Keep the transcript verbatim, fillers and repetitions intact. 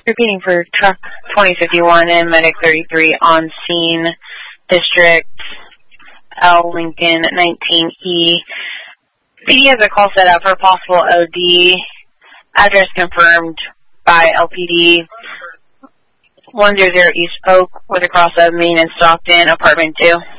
Repeating for truck twenty fifty-one and medic thirty-three on scene, district L Lincoln nineteen E. P D has a call set up for possible O D. Address confirmed by L P D. one hundred East Oak with a cross of Main and Stockton, apartment two.